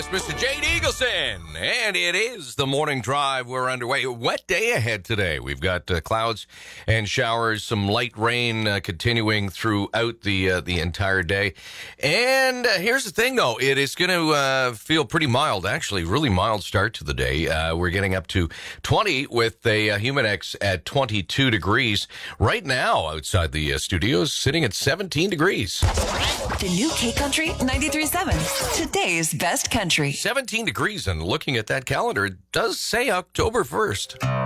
this, Mr. Jade Eagleson. And it is the morning drive. We're underway. Wet day ahead today. We've got clouds and showers, some light rain continuing throughout the entire day. And here's the thing, though. It is going to feel pretty mild, actually. Really mild start to the day. We're getting up to 20 with a Humidex at 22 degrees. Right now, outside the studios, sitting at 17 degrees. The new K Country 93.7. Today's best country. 17 degrees, and looking at that calendar, it does say October 1st.